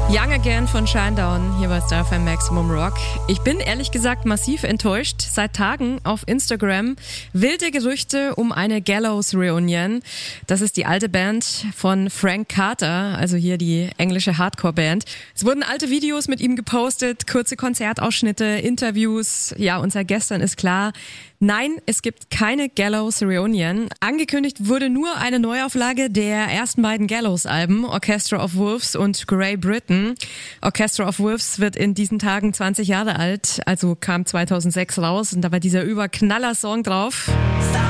Young Again von Shinedown, hier bei Star FM Maximum Rock. Ich bin ehrlich gesagt massiv enttäuscht. Seit Tagen auf Instagram wilde Gerüchte um eine Gallows-Reunion. Das ist die alte Band von Frank Carter, also hier die englische Hardcore-Band. Es wurden alte Videos mit ihm gepostet, kurze Konzertausschnitte, Interviews. Ja, und seit gestern ist klar, nein, es gibt keine Gallows-Reunion. Angekündigt wurde nur eine Neuauflage der ersten beiden Gallows-Alben, Orchestra of Wolves und Grey Britain. Orchestra of Wolves wird in diesen Tagen 20 Jahre alt, also kam 2006 raus und da war dieser Überknaller-Song drauf.